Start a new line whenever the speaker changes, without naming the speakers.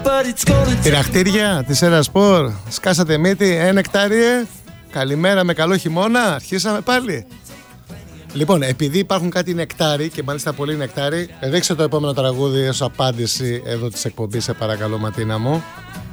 Τυραχτήρια της Έρα Σπορ, σκάσατε μύτη, νεκτάριε. Καλημέρα με καλό χειμώνα, αρχίσαμε πάλι. Λοιπόν, επειδή υπάρχουν κάτι νεκτάρι και μάλιστα πολύ νεκτάρι, ρίξε το επόμενο τραγούδι ως απάντηση εδώ της εκπομπής, σε παρακαλώ Ματίνα μου.